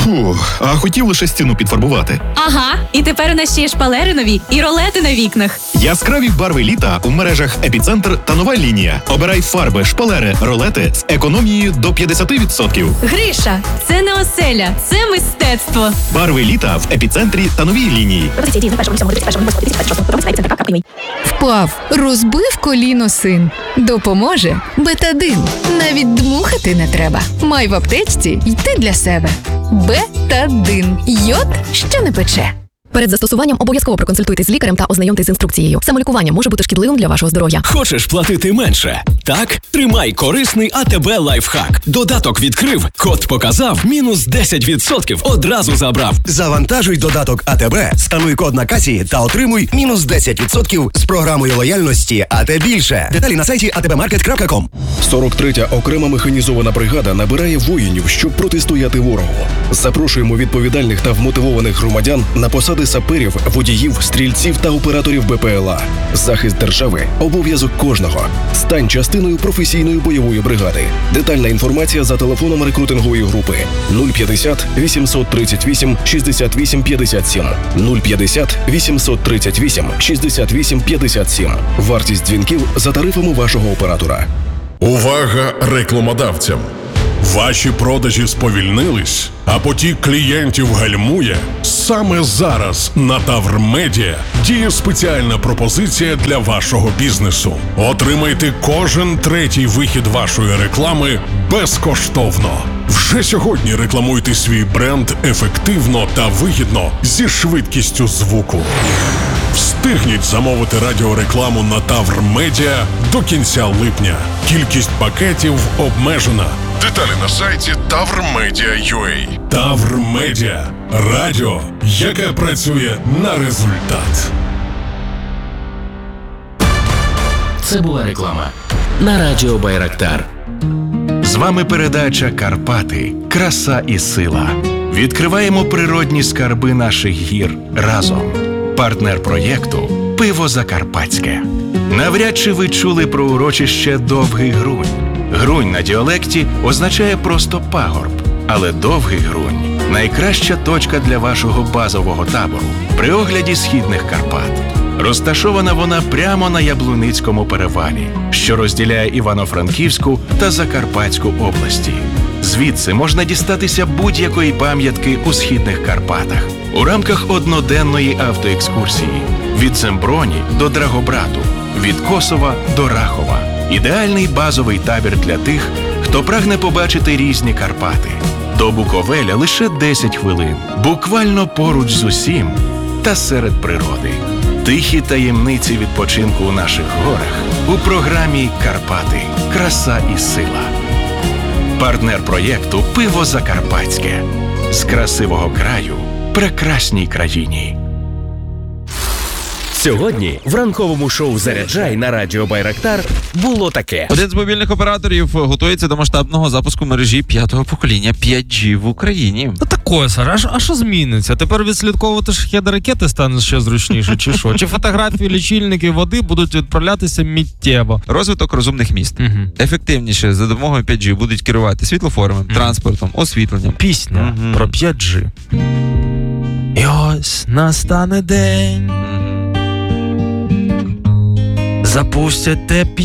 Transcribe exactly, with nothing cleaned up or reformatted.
Фух, а хотів лише стіну підфарбувати. Ага, і тепер у нас ще є шпалери нові і ролети на вікнах. Яскраві барви літа у мережах «Епіцентр» та «Нова лінія». Обирай фарби, шпалери, ролети з економією до п'ятдесят відсотків. Гриша, це не оселя, це мистецтво. Барви літа в «Епіцентрі» та «Новій лінії». Впав, розбив коліно син. Допоможе Бетадин. Навіть дмухати не треба. Май в аптечці й ти для себе. Бетадин. Йод, що не пече. Перед застосуванням обов'язково проконсультуйтесь з лікарем та ознайомтесь з інструкцією. Самолікування може бути шкідливим для вашого здоров'я. Хочеш платити менше? Так? Тримай корисний АТБ лайфхак. Додаток відкрив, код показав, мінус десять відсотків одразу забрав. Завантажуй додаток АТБ, скануй код на касі та отримуй мінус десять відсотків з програмою лояльності АТ більше. Деталі на сайті а те бе маркет крапка ком. сорок третя окрема механізована бригада набирає воїнів, щоб протистояти ворогу. Запрошуємо відповідальних та вмотивованих громадян на посади саперів, водіїв, стрільців та операторів Бе Пе Еле А. Захист держави – обов'язок кожного. Стань частиною професійної бойової бригади. Детальна інформація за телефоном рекрутингової групи нуль п'ятдесят вісімсот тридцять вісім шістдесят вісім п'ятдесят сім нуль п'ятдесят вісімсот тридцять вісім шістдесят вісім п'ятдесят сім. Вартість дзвінків за тарифами вашого оператора. Увага рекламодавцям! Ваші продажі сповільнились, а потік клієнтів гальмує? Саме зараз на Тавр Медіа діє спеціальна пропозиція для вашого бізнесу. Отримайте кожен третій вихід вашої реклами безкоштовно. Вже сьогодні рекламуйте свій бренд ефективно та вигідно зі швидкістю звуку. Встигніть замовити радіорекламу на Тавр Медіа до кінця липня. Кількість пакетів обмежена. Деталі на сайті тавр медіа крапка ю а. Тавр Медіа. Радіо, яке працює на результат. Це була реклама на радіо Байрактар. З вами передача «Карпати. Краса і сила». Відкриваємо природні скарби наших гір разом. Партнер проєкту «Пиво Закарпатське». Навряд чи ви чули про урочище Довгий Грунь. Грунь на діалекті означає просто пагорб, але Довгий Грунь – найкраща точка для вашого базового табору при огляді східних Карпат. Розташована вона прямо на Яблуницькому перевалі, що розділяє Івано-Франківську та Закарпатську області. Звідси можна дістатися будь-якої пам'ятки у східних Карпатах у рамках одноденної автоекскурсії від Земброні до Драгобрату, від Косова до Рахова. Ідеальний базовий табір для тих, хто прагне побачити різні Карпати. До Буковеля лише десять хвилин, буквально поруч з усім та серед природи. Тихі таємниці відпочинку у наших горах у програмі «Карпати. Краса і сила». Партнер проєкту «Пиво Закарпатське». З красивого краю прекрасній країні. Сьогодні в ранковому шоу «Заряджай» на радіо Байрактар було таке. Один з мобільних операторів готується до масштабного запуску мережі п'ятого покоління п'ять джі в Україні. Та такое, Сара, а, а що зміниться? Тепер відслідковувати шахеди ракети стане ще зручніше, чи що? Чи фотографії лічильники води будуть відправлятися миттєво? Розвиток розумних міст. Угу. Ефективніше за допомогою п'ять джі будуть керувати світлофорами, угу. транспортом, освітленням. Пісня угу. про п'ять джі. І ось настане день. Запустять те